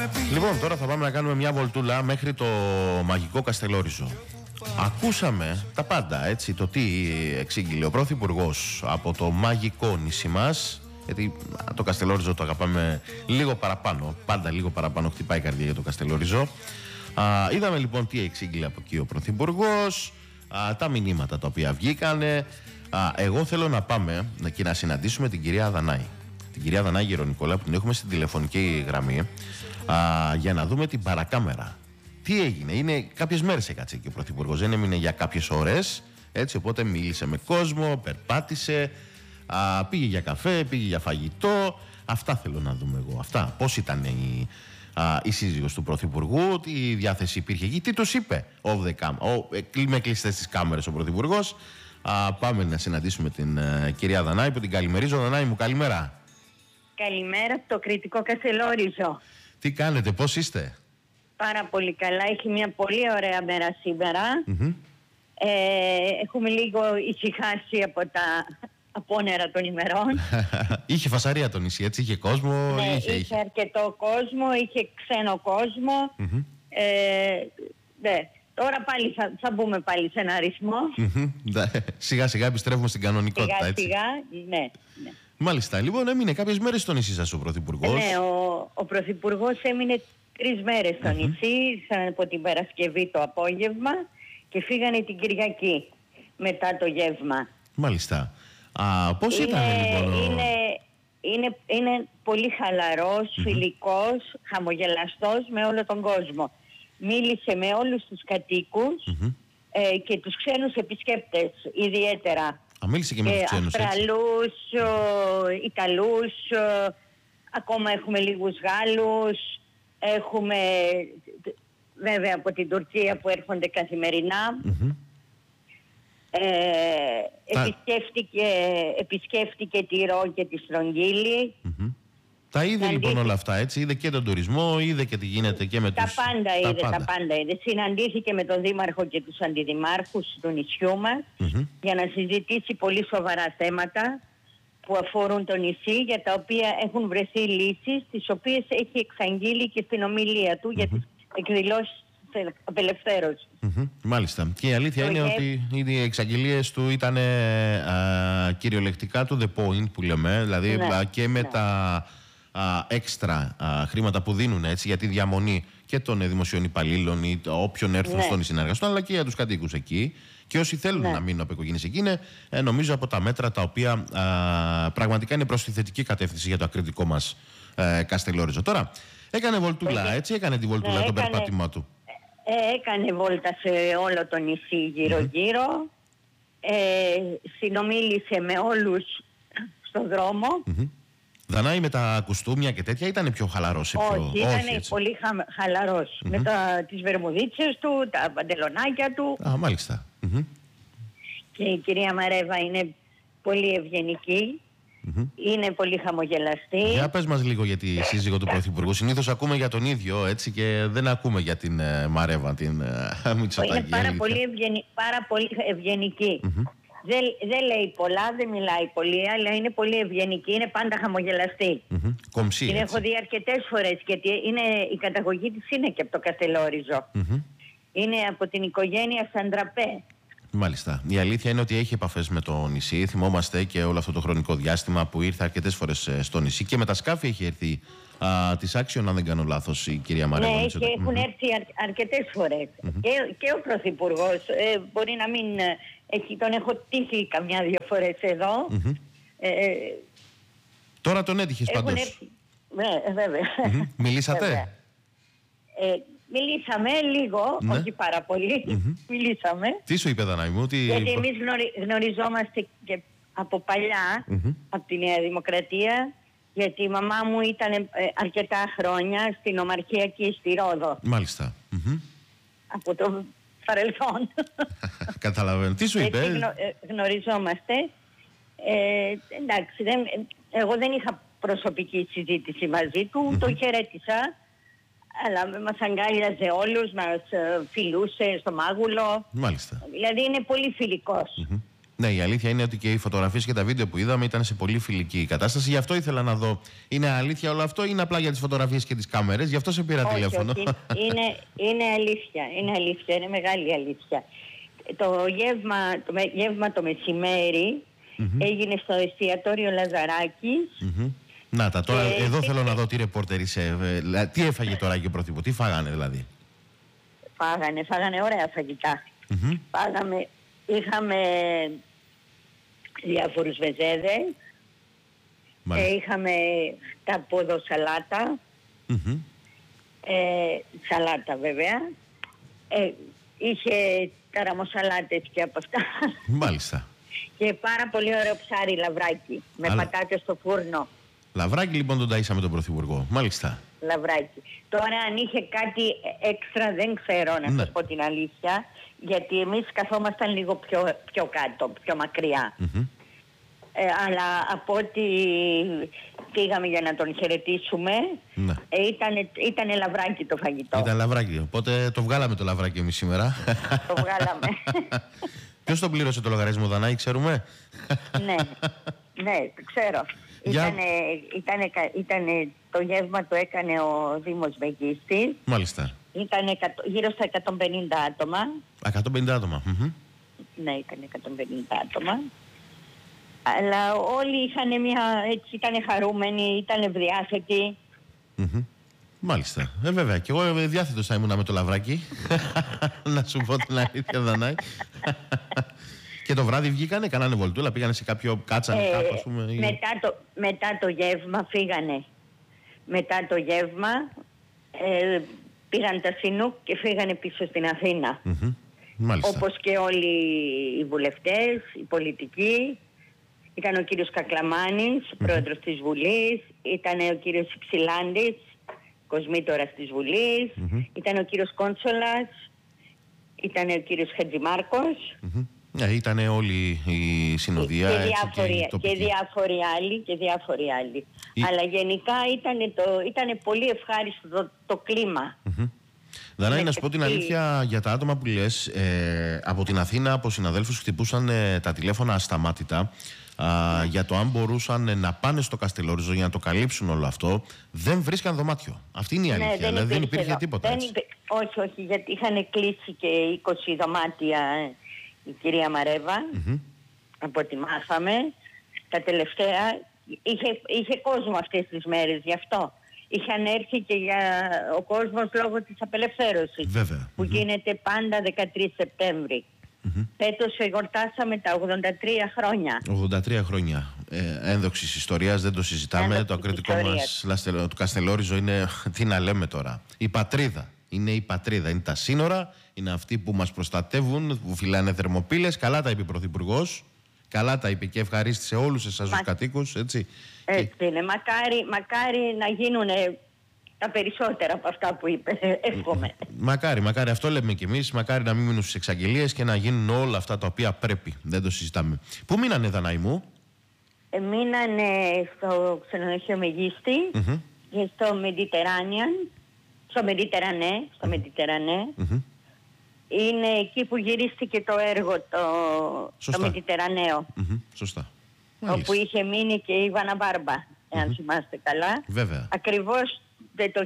Λοιπόν, τώρα θα πάμε να κάνουμε μια βολτούλα μέχρι το μαγικό Καστελόριζο. Ακούσαμε τα πάντα, έτσι, το τι εξήγηλε ο Πρωθυπουργός από το μαγικό νησί μας, γιατί το Καστελόριζο το αγαπάμε λίγο παραπάνω, πάντα λίγο παραπάνω χτυπάει η καρδιά για το Καστελόριζο. Είδαμε λοιπόν τι εξήγηλε από εκεί ο Πρωθυπουργός, τα μηνύματα τα οποία βγήκανε. Εγώ θέλω να πάμε και να συναντήσουμε την κυρία Δανάη. Την κυρία Δανάη Γερονικόλα, που την έχουμε στην τηλεφωνική γραμμή, για να δούμε την παρακάμερα. Τι έγινε, είναι κάποιες μέρες έκατσε και ο Πρωθυπουργός, δεν έμεινε για κάποιες ώρες, έτσι, οπότε μίλησε με κόσμο, περπάτησε, πήγε για καφέ, πήγε για φαγητό. Αυτά θέλω να δούμε εγώ, αυτά. Πώς ήταν η σύζυγος του Πρωθυπουργού, τι διάθεση υπήρχε εκεί, τι τους είπε off the cam, με κλειστές τις κάμερες ο Πρωθυπουργός. Πάμε να συναντήσουμε την κυρία Δανάη, που την καλημερίζω. Δανάη μου, καλημέρα. Καλημέρα στο κριτικό Καστελόριζο. Τι κάνετε, πώς είστε? Πάρα πολύ καλά, έχει μια πολύ ωραία μέρα σήμερα. Έχουμε λίγο ησυχάσει από τα απόνερα των ημερών. Είχε φασαρία το νησί, έτσι, είχε κόσμο? Ναι, είχε αρκετό κόσμο, είχε ξένο κόσμο. Ναι. Τώρα πάλι θα μπούμε πάλι σε ένα αριθμό. Σιγά σιγά επιστρέφουμε στην κανονικότητα, έτσι. Σιγά, ναι. Μάλιστα. Λοιπόν, έμεινε κάποιες μέρες στο νησί σας ο Πρωθυπουργός. Ναι, ο Πρωθυπουργός έμεινε 3 μέρες στο νησί, από την Παρασκευή το απόγευμα, και φύγανε την Κυριακή μετά το γεύμα. Μάλιστα. Πώς ήταν λοιπόν? Είναι πολύ χαλαρός, φιλικός, χαμογελαστός με όλο τον κόσμο. Μίλησε με όλους τους κατοίκους και τους ξένους επισκέπτες ιδιαίτερα. Μίλησε και με τους ξένους, Αυστραλούς, Ιταλούς, ακόμα έχουμε λίγους Γάλλους, έχουμε βέβαια από την Τουρκία που έρχονται καθημερινά. Επισκέφτηκε τη Ρο και τη Στρογγύλη. Τα είδε λοιπόν όλα αυτά, έτσι? Είδε και τον τουρισμό, είδε και τι γίνεται και με τους... Τα πάντα είδε. Συναντήθηκε με τον Δήμαρχο και τους αντιδημάρχους του νησιού μας για να συζητήσει πολύ σοβαρά θέματα που αφορούν το νησί, για τα οποία έχουν βρεθεί λύσεις, τις οποίες έχει εξαγγείλει και στην ομιλία του για τις εκδηλώσεις απελευθέρωσης. Μάλιστα. Και η αλήθεια είναι ότι οι εξαγγελίες του ήταν κυριολεκτικά to the point, που λέμε, δηλαδή και με τα έξτρα χρήματα που δίνουν, έτσι, για τη διαμονή και των δημοσίων υπαλλήλων ή όποιον έρθουν στο νησί να εργαστούν, αλλά και για τους κατοίκους εκεί. Και όσοι θέλουν να μείνουν από οικογένειες εκεί, είναι νομίζω από τα μέτρα τα οποία πραγματικά είναι προς τη θετική κατεύθυνση για το ακριτικό μας Καστελόριζο. Τώρα, έκανε βολτούλα, έτσι, έκανε τη βολτούλα, το περπάτημά του. Έκανε βόλτα σε όλο το νησί γύρω-γύρω. Συνομίλησε με όλους στον δρόμο. Δανάη, με τα κουστούμια και τέτοια ήταν πιο χαλαρός? Όχι, ήταν πολύ χαλαρός. Με τις βερμουδίτσες του, τα παντελονάκια του. Μάλιστα. Και η κυρία Μαρέβα είναι πολύ ευγενική. Είναι πολύ χαμογελαστή. Για πες μας λίγο για τη σύζυγο του Πρωθυπουργού. Συνήθως ακούμε για τον ίδιο, έτσι, και δεν ακούμε για την Μαρέβα, την Μητσοτάκη. Είναι πάρα πολύ ευγενική. Δεν λέει πολλά, δεν μιλάει πολύ, αλλά είναι πολύ ευγενική, είναι πάντα χαμογελαστή. Κομψή, την έχω δει αρκετές φορές, γιατί η καταγωγή της είναι και από το Καστελόριζο. Είναι από την οικογένεια Σαντραπέ. Μάλιστα. Η αλήθεια είναι ότι έχει επαφές με το νησί. Θυμόμαστε και όλο αυτό το χρονικό διάστημα που ήρθε αρκετές φορές στο νησί, και με τα σκάφη έχει έρθει της Άξιον, αν δεν κάνω λάθος, η κυρία Μαρέβα. Ναι, και έχουν έρθει αρκετές φορές. Και ο Πρωθυπουργός μπορεί να μην τον έχω τύχει καμιά-δύο φορές εδώ. Τώρα τον έτυχες πάντως? Ναι, βέβαια. Μιλήσατε? Μιλήσαμε λίγο, όχι πάρα πολύ. Μιλήσαμε. Τι σου είπε, Δανάη μου? Γιατί εμείς γνωριζόμαστε και από παλιά, από τη Νέα Δημοκρατία, γιατί η μαμά μου ήταν αρκετά χρόνια στην Ομαρχία και στη Ρόδο. Μάλιστα. Από το παρελθόν. Καταλαβαίνω. Τι σου είπε? Γνωριζόμαστε. Εντάξει, εγώ δεν είχα προσωπική συζήτηση μαζί του, το χαιρέτησα, αλλά μας αγκάλιαζε όλους, μας φιλούσε στο μάγουλο. Μάλιστα. Δηλαδή είναι πολύ φιλικός. Ναι, η αλήθεια είναι ότι και οι φωτογραφίες και τα βίντεο που είδαμε ήταν σε πολύ φιλική κατάσταση. Γι' αυτό ήθελα να δω. Είναι αλήθεια όλο αυτό ή είναι απλά για τις φωτογραφίες και τις κάμερες? Γι' αυτό σε πήρα τηλέφωνο. Όχι. Είναι αλήθεια. Είναι αλήθεια. Είναι μεγάλη αλήθεια. Το γεύμα το μεσημέρι έγινε στο εστιατόριο Λαζαράκης. Να τα, τώρα εδώ θέλω να δω τι ρεπόρτερ είσαι. Τι έφαγε τώρα και ο Πρωθυπουργός, τι φάγανε δηλαδή? Φάγανε ωραία φαγητά. Είχαμε διάφορους βεζέδες, είχαμε τα ποδοσαλάτα, σαλάτα βέβαια, είχε ταραμοσαλάτες και από αυτά. Μάλιστα. Και πάρα πολύ ωραίο ψάρι λαβράκι, με πατάτες στο φούρνο. Λαβράκι λοιπόν τον ταΐσαμε τον Πρωθυπουργό, μάλιστα. Λαβράκι. Τώρα αν είχε κάτι έξτρα δεν ξέρω να σας πω την αλήθεια, γιατί εμείς καθόμασταν λίγο πιο κάτω, πιο μακριά. Αλλά από ό,τι πήγαμε για να τον χαιρετήσουμε, ήταν λαβράκι το φαγητό. Ήταν λαβράκι, οπότε το βγάλαμε το λαβράκι εμείς σήμερα. Το βγάλαμε. Ποιος τον πλήρωσε το λογαριασμό, Δανάη, ξέρουμε? Ναι, ξέρω. Ήτανε το γεύμα το έκανε ο Δήμος Μεγίστης. Μάλιστα. Ήταν γύρω στα 150 άτομα. 150 άτομα. Ναι, ήταν 150 άτομα. Αλλά όλοι ήταν χαρούμενοι, ήταν ευδιάθετοι. Μάλιστα. Βέβαια. Και εγώ διάθετος θα ήμουν με το λαβράκι. Να σου πω την αλήθεια, Δανάη. Και το βράδυ βγήκανε, κάνανε βολτούλα, πήγανε σε κάποιο κάτσανε κάπου, ας πούμε. Μετά το γεύμα φύγανε. Μετά το γεύμα πήγαν τα Σινούκ και φύγανε πίσω στην Αθήνα. Όπως και όλοι οι βουλευτές, οι πολιτικοί. Ήταν ο κύριος Κακλαμάνης, πρόεδρος της Βουλής. Ήταν ο κύριος Υψηλάντης, κοσμήτορας της Βουλής. Ήταν ο κύριος Κόνσολας. Ήταν ο κύριος Χατζημάρκος. Ήταν όλη η συνοδεία. Και διάφοροι άλλοι. Αλλά γενικά ήταν πολύ ευχάριστο το κλίμα. Δανάη, να σου πω την αλήθεια, για τα άτομα που λες, από την Αθήνα, από συναδέλφους χτυπούσαν τα τηλέφωνα ασταμάτητα για το αν μπορούσαν να πάνε στο Καστελόριζο για να το καλύψουν όλο αυτό. Δεν βρίσκαν δωμάτιο. Αυτή είναι η αλήθεια. Δεν υπήρχε τίποτα. Όχι, γιατί είχαν κλείσει και 20 δωμάτια η κυρία Μαρέβα, από ό,τι μάθαμε. Τα τελευταία είχε κόσμο αυτές τις μέρες, γι' αυτό. Είχαν έρθει και ο κόσμος λόγω της απελευθέρωσης. Βέβαια. Που γίνεται πάντα 13 Σεπτέμβρη. Φέτος εορτάσαμε τα 83 χρόνια. 83 χρόνια. Ένδοξης ιστορίας, δεν το συζητάμε. Το ακριτικό μας του Καστελόριζο είναι, τι να λέμε τώρα, η πατρίδα. Είναι η πατρίδα, είναι τα σύνορα, είναι αυτοί που μας προστατεύουν, που φυλάνε θερμοπύλες. Καλά τα είπε ο Πρωθυπουργός, καλά τα είπε και ευχαρίστησε όλους εσάς τους κατοίκους, έτσι. Έτσι είναι. Μακάρι να γίνουν τα περισσότερα από αυτά που είπε. Εύχομαι. Μακάρι, αυτό λέμε κι εμείς. Μακάρι να μην μείνουν στις εξαγγελίες και να γίνουν όλα αυτά τα οποία πρέπει. Δεν το συζητάμε. Πού μείνανε, Δανάη μου? Μείνανε στο ξενοδοχείο Μεγίστη και στο Mediterranean. Στο Mediterranean. Είναι εκεί που γυρίστηκε το έργο το Mediterraneo. Σωστά. Όπου είχε μείνει και η Βάνα Μπάρμπα, εάν θυμάστε καλά. Βέβαια. Ακριβώς το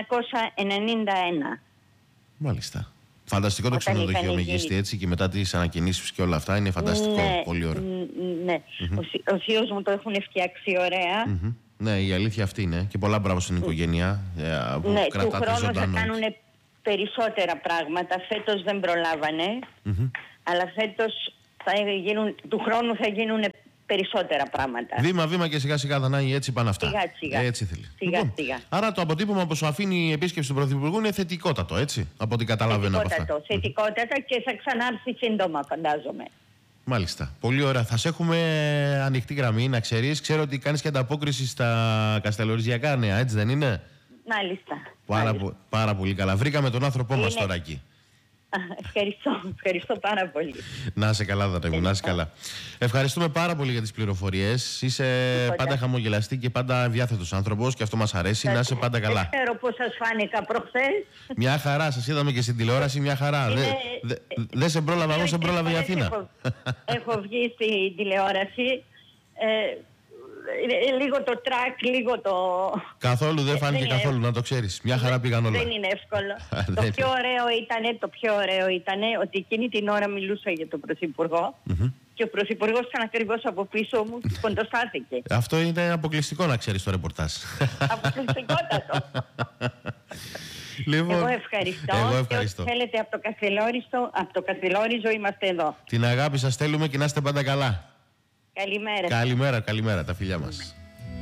1991. Μάλιστα. Φανταστικό το ξενοδοχείο Μεγίστη, έτσι, και μετά τις ανακαινήσεις και όλα αυτά. Είναι φανταστικό. Πολύ ωραίο. Ναι. Ο θείος μου το έχουν φτιάξει ωραία. Ναι, η αλήθεια αυτή είναι. Και πολλά μπράβο στην οικογένεια. Ναι, του χρόνου θα κάνουν περισσότερα πράγματα. Φέτος δεν προλάβανε. Αλλά φέτος του χρόνου θα γίνουν περισσότερα πράγματα. Βήμα-βήμα και σιγά-σιγά, Δανάη, έτσι πάνε αυτά. Σιγά-σιγά. Έτσι θέλει. Σιγά-σιγά. Άρα το αποτύπωμα που σου αφήνει η επίσκεψη του Πρωθυπουργού είναι θετικότατο, έτσι, από ό,τι καταλαβαίνω από αυτά. Θετικότατο και θα ξανάρθει σύντομα, φαντάζομαι. Μάλιστα. Πολύ ωραία. Θα σε έχουμε ανοιχτή γραμμή, να ξέρεις. Ξέρω ότι κάνεις και ανταπόκριση στα καστελοριζιακά νέα, έτσι δεν είναι? Μάλιστα. Πάρα πολύ καλά. Βρήκαμε τον άνθρωπό μας τώρα εκεί. Ευχαριστώ πάρα πολύ. Να είσαι καλά, Δανάη μου, να είσαι καλά. Ευχαριστούμε πάρα πολύ για τις πληροφορίες. Είσαι πάντα χαμογελαστή και πάντα διάθετος άνθρωπος και αυτό μας αρέσει. Να είσαι πάντα καλά. Δεν ξέρω πώς σας φάνηκα προχθές. Μια χαρά, σας είδαμε και στην τηλεόραση, μια χαρά. Δεν σε πρόλαβα, εγώ σε πρόλαβε η Αθήνα. Έχω βγει στην τηλεόραση. Λίγο το τρακ, λίγο το... Καθόλου δεν φάνηκε καθόλου, να το ξέρεις. Μια χαρά πήγαν όλα. Δεν είναι εύκολο. Το πιο ωραίο ήταν ότι εκείνη την ώρα μιλούσα για τον Πρωθυπουργό και ο Πρωθυπουργός ήταν ακριβώς από πίσω μου και κοντοστάθηκε. Αυτό είναι αποκλειστικό, να ξέρεις, το ρεπορτάζ. Αποκλειστικότατο. Λοιπόν, εγώ ευχαριστώ. Και ό,τι θέλετε από το Καστελόριζο είμαστε εδώ. Την αγάπη σας στέλνουμε και να είστε πάντα καλά. Καλημέρα. Καλημέρα, τα φιλιά μας.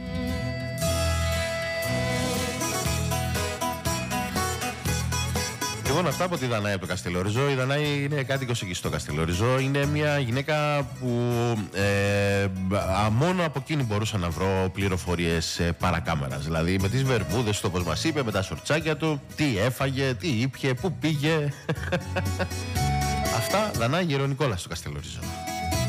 Λοιπόν, αυτά από τη Δανάη από το Καστελόριζο. Η Δανάη είναι κάτοικος εκεί στο Καστελόριζο. Είναι μια γυναίκα που μόνο από εκείνη μπορούσα να βρω πληροφορίες παρακάμερας. Δηλαδή με τις βερβούδες του, όπως μας είπε, με τα σορτσάκια του, τι έφαγε, τι ήπιε, πού πήγε. Αυτά, Δανάη Γερονικόλα στο Καστελόριζο.